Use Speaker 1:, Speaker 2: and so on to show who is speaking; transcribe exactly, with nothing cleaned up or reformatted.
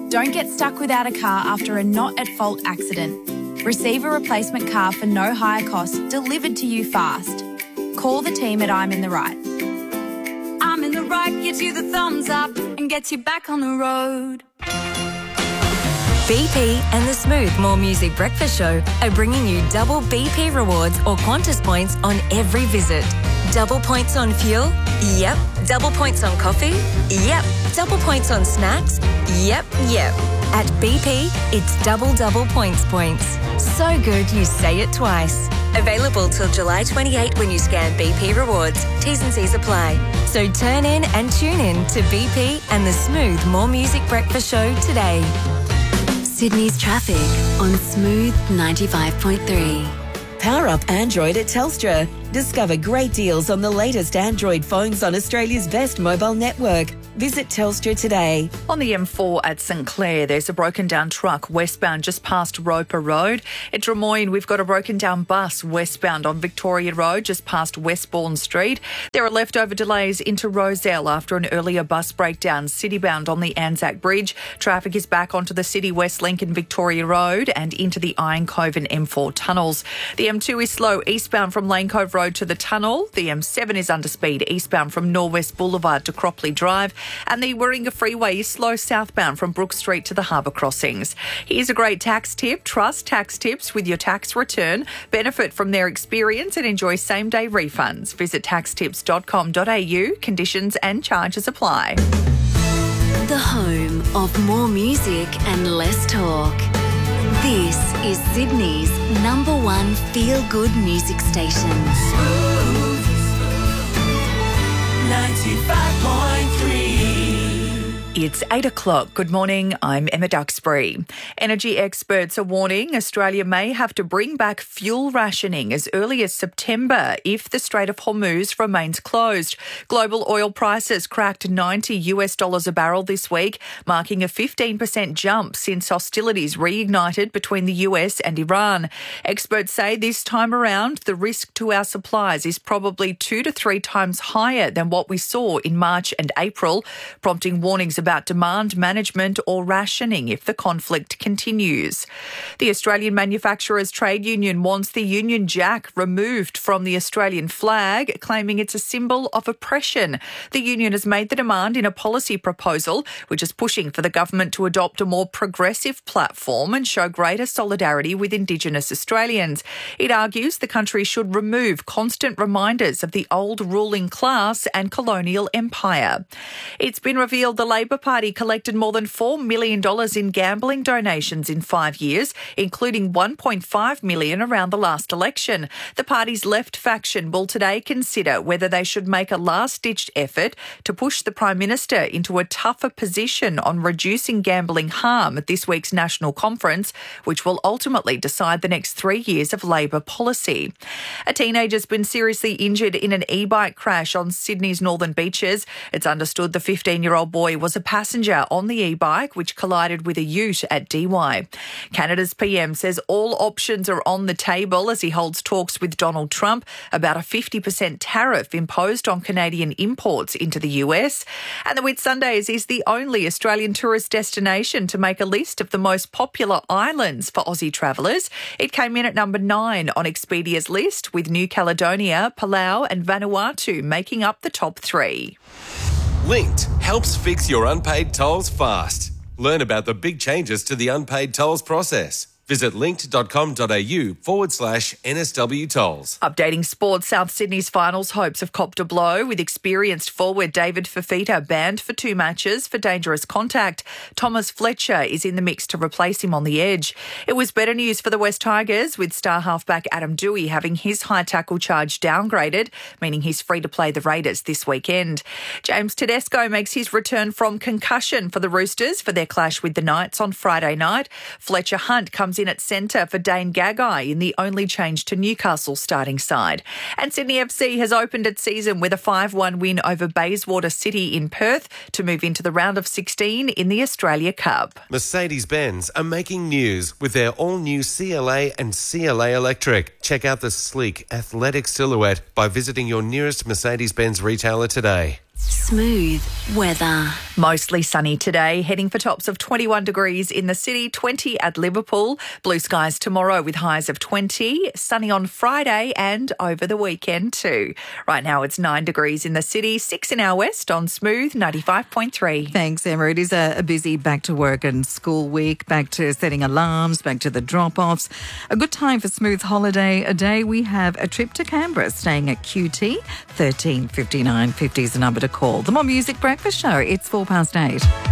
Speaker 1: Don't get stuck without a car after a not-at-fault accident. Receive a replacement car for no higher cost delivered to you fast. Call the team at I'm in the Right. I'm in the Right gives you the thumbs up and gets you back on the road.
Speaker 2: B P and the Smooth More Music Breakfast Show are bringing you double B P rewards or Qantas points on every visit. Double points on fuel? Yep. Double points on coffee? Yep. Double points on snacks? Yep, yep. At B P, it's double double points points. So good you say it twice. Available till July twenty-eighth when you scan B P Rewards. T's and C's apply. So turn in and tune in to B P and the Smooth More Music Breakfast Show today.
Speaker 3: Sydney's traffic on Smooth ninety-five point three.
Speaker 4: Power up Android at Telstra. Discover great deals on the latest Android phones on Australia's best mobile network. Visit Telstra today.
Speaker 5: On the M four at St Clair, there's a broken down truck westbound just past Roper Road. At Drummoyne, we've got a broken down bus westbound on Victoria Road just past Westbourne Street. There are leftover delays into Rozelle after an earlier bus breakdown citybound on the Anzac Bridge. Traffic is back onto the City West Link in Victoria Road and into the Iron Cove and M four tunnels. The M two is slow eastbound from Lane Cove Road to the tunnel. The M seven is under speed eastbound from Norwest Boulevard to Cropley Drive. And the Warringah Freeway is slow southbound from Brook Street to the Harbour Crossings. Here's a great tax tip. Trust Tax Tips with your tax return. Benefit from their experience and enjoy same-day refunds. Visit tax tips dot com dot a u. Conditions and charges apply.
Speaker 3: The home of more music and less talk. This is Sydney's number one feel-good music station.
Speaker 6: Smooth ninety-five point three.
Speaker 5: It's eight o'clock. Good morning. I'm Emma Duxbury. Energy experts are warning Australia may have to bring back fuel rationing as early as September if the Strait of Hormuz remains closed. Global oil prices cracked ninety US dollars a barrel this week, marking a fifteen percent jump since hostilities reignited between the U S and Iran. Experts say this time around, the risk to our supplies is probably two to three times higher than what we saw in March and April, prompting warnings about demand management or rationing if the conflict continues. The Australian Manufacturers Trade Union wants the Union Jack removed from the Australian flag, claiming it's a symbol of oppression. The union has made the demand in a policy proposal, which is pushing for the government to adopt a more progressive platform and show greater solidarity with Indigenous Australians. It argues the country should remove constant reminders of the old ruling class and colonial empire. It's been revealed the Labor Party collected more than four million dollars in gambling donations in five years, including one point five million dollars around the last election. The party's left faction will today consider whether they should make a last-ditch effort to push the Prime Minister into a tougher position on reducing gambling harm at this week's National Conference, which will ultimately decide the next three years of Labor policy. A teenager's been seriously injured in an e-bike crash on Sydney's northern beaches. It's understood the fifteen-year-old boy was a passenger on the e-bike which collided with a ute at D Y. Canada's P M says all options are on the table as he holds talks with Donald Trump about a fifty percent tariff imposed on Canadian imports into the U S. And the Whitsundays is the only Australian tourist destination to make a list of the most popular islands for Aussie travellers. It came in at number nine on Expedia's list, with New Caledonia, Palau and Vanuatu making up the top three.
Speaker 7: Linked helps fix your unpaid tolls fast. Learn about the big changes to the unpaid tolls process. Visit linked.com.au forward slash NSW tolls.
Speaker 5: Updating sports, South Sydney's finals hopes have copped a blow with experienced forward David Fifita banned for two matches for dangerous contact. Thomas Fletcher is in the mix to replace him on the edge. It was better news for the West Tigers, with star halfback Adam Dewey having his high tackle charge downgraded, meaning he's free to play the Raiders this weekend. James Tedesco makes his return from concussion for the Roosters for their clash with the Knights on Friday night. Fletcher Hunt comes in at centre for Dane Gagai in the only change to Newcastle's starting side. And Sydney F C has opened its season with a five one win over Bayswater City in Perth to move into the round of sixteen in the Australia Cup.
Speaker 7: Mercedes-Benz are making news with their all-new C L A and C L A Electric. Check out the sleek, athletic silhouette by visiting your nearest Mercedes-Benz retailer today.
Speaker 3: Smooth weather.
Speaker 5: Mostly sunny today, heading for tops of twenty-one degrees in the city, twenty at Liverpool. Blue skies tomorrow with highs of twenty, sunny on Friday and over the weekend too. Right now it's nine degrees in the city, six in our west on Smooth ninety-five point three.
Speaker 8: Thanks, Emma. It is a, a busy back to work and school week, back to setting alarms, back to the drop-offs. A good time for Smooth holiday a day. We have a trip to Canberra, staying at Q T. thirteen fifty-nine fifty is the number to call. The More Music Breakfast Show. It's four past eight.